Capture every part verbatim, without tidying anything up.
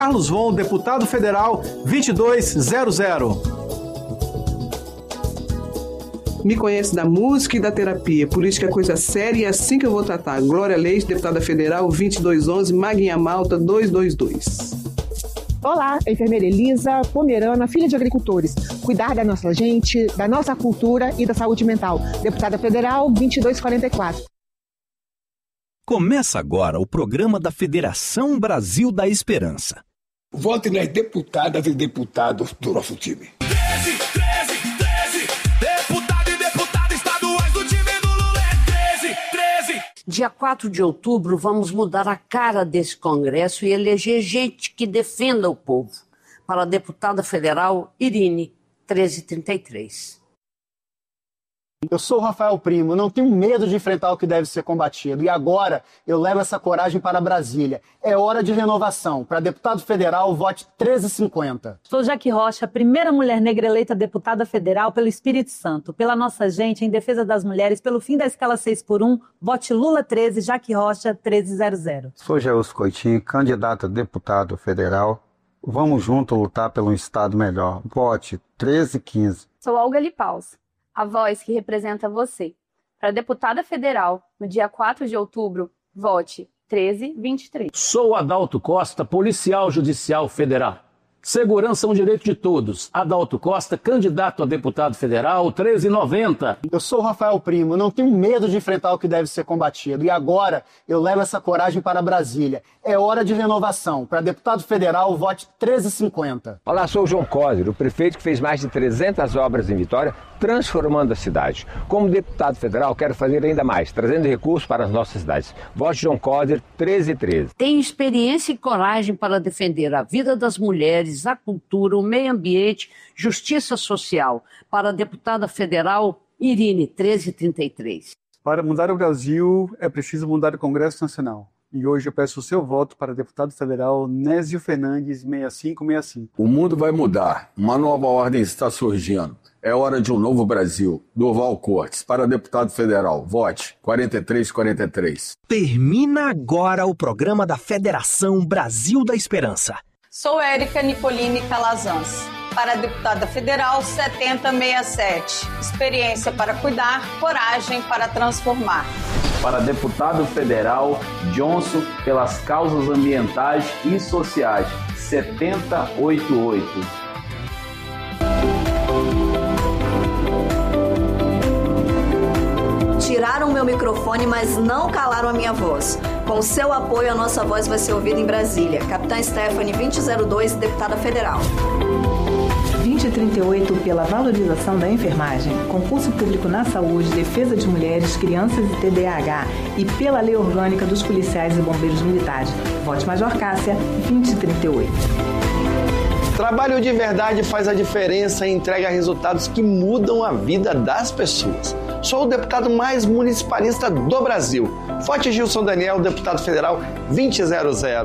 Carlos Von, deputado federal vinte e dois zero zero. Me conhece da música e da terapia, política é coisa séria e é assim que eu vou tratar. Glória Leite, deputada federal vinte e dois onze, Maguinha Malta duzentos e vinte e dois. Olá, enfermeira Elisa Pomerana, filha de agricultores. Cuidar da nossa gente, da nossa cultura e da saúde mental. Deputada federal vinte e dois quarenta e quatro. Começa agora o programa da Federação Brasil da Esperança. Vote nas deputadas e deputados do nosso time. treze, treze, treze, deputado e deputada estaduais do time do Lula é treze, treze. Dia quatro de outubro, vamos mudar a cara desse Congresso e eleger gente que defenda o povo. Para a deputada federal Irine, treze trinta e três. Eu sou o Rafael Primo, não tenho medo de enfrentar o que deve ser combatido. E agora eu levo essa coragem para Brasília. É hora de renovação. Para deputado federal, vote treze cinquenta. Sou Jaque Rocha, primeira mulher negra eleita deputada federal pelo Espírito Santo. Pela nossa gente, em defesa das mulheres, pelo fim da escala seis por um, vote Lula treze, Jaque Rocha treze zero zero. Sou Geus Coitinho, candidato a deputado federal. Vamos juntos lutar pelo um Estado melhor. Vote treze quinze. Sou Olga Lipaus, a voz que representa você. Para deputada federal, no dia quatro de outubro, vote treze vinte e três. Sou Adalto Costa, policial judicial federal. Segurança é um direito de todos. Adalto Costa, candidato a deputado federal, treze noventa. Eu sou o Rafael Primo, não tenho medo de enfrentar o que deve ser combatido. E agora eu levo essa coragem para Brasília. É hora de renovação. Para deputado federal, vote treze cinquenta. Olá, sou o João Coser, o prefeito que fez mais de trezentas obras em Vitória, transformando a cidade. Como deputado federal, quero fazer ainda mais, trazendo recursos para as nossas cidades. Vote João Coser, treze treze. Tem experiência e coragem para defender a vida das mulheres, a cultura, o meio ambiente, justiça social. Para a deputada federal Irine, treze trinta e três. Para mudar o Brasil, é preciso mudar o Congresso Nacional. E hoje eu peço o seu voto para deputado federal Nésio Fernandes, sessenta e cinco sessenta e cinco. O mundo vai mudar, uma nova ordem está surgindo. É hora de um novo Brasil. Durval Cortes, para deputado federal, vote quarenta e três quarenta e três. Termina agora o programa da Federação Brasil da Esperança. Sou Érica Nicolini Calazans, para deputada federal setenta sessenta e sete. Experiência para cuidar, coragem para transformar. Para deputado federal, Johnson, pelas causas ambientais e sociais, setenta oitenta e oito. Tiraram meu microfone, mas não calaram a minha voz. Com seu apoio, a nossa voz vai ser ouvida em Brasília. Capitã Stephanie, vinte zero dois, deputada federal. vinte e trinta e oito pela valorização da enfermagem, concurso público na saúde, defesa de mulheres, crianças e T D A H e pela lei orgânica dos policiais e bombeiros militares. Vote Major Cássia, vinte e trinta e oito. Trabalho de verdade faz a diferença e entrega resultados que mudam a vida das pessoas. Sou o deputado mais municipalista do Brasil. Vote Gilson Daniel, deputado federal vinte zero zero.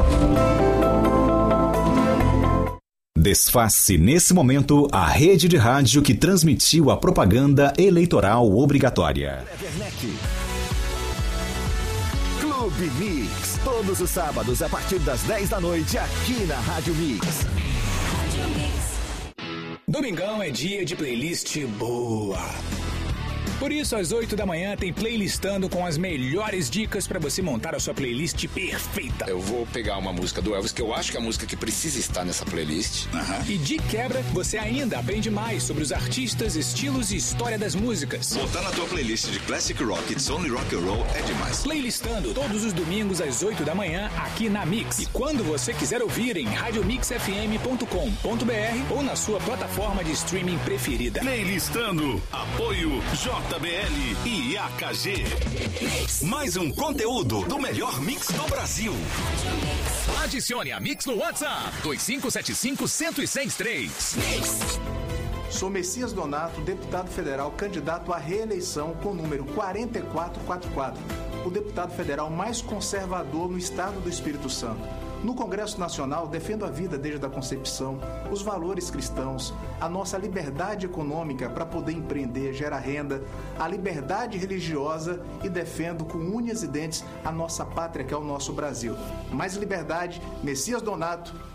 Desfaz-se nesse momento a rede de rádio que transmitiu a propaganda eleitoral obrigatória. Clube Mix, todos os sábados a partir das dez da noite aqui na Rádio Mix. Domingão é dia de playlist boa. Por isso, às oito da manhã, tem Playlistando com as melhores dicas para você montar a sua playlist perfeita. Eu vou pegar uma música do Elvis, que eu acho que é a música que precisa estar nessa playlist. Uhum. E de quebra, você ainda aprende mais sobre os artistas, estilos e história das músicas. Botar na tua playlist de Classic Rock, It's Only Rock and Roll é demais. Playlistando todos os domingos às oito da manhã, aqui na Mix. E quando você quiser ouvir em rádio mix f m ponto com ponto b r ou na sua plataforma de streaming preferida. Playlistando, apoio J B L e A K G. Mais um conteúdo do melhor mix do Brasil. Adicione a Mix no WhatsApp dois cinco sete cinco, um zero seis três. Sou Messias Donato, deputado federal, candidato à reeleição com o número quatro quatro quatro quatro. O deputado federal mais conservador no estado do Espírito Santo. No Congresso Nacional, defendo a vida desde a concepção, os valores cristãos, a nossa liberdade econômica para poder empreender, gerar renda, a liberdade religiosa e defendo com unhas e dentes a nossa pátria, que é o nosso Brasil. Mais liberdade, Messias Donato,